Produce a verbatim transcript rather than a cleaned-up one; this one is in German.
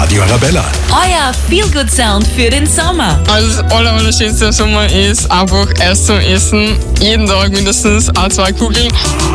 Radio Arabella. Euer Feel-Good Sound für den Sommer. Also das aller, allerschönste im Sommer ist einfach Eis zum Essen. Jeden Tag mindestens ein, zwei Kugeln.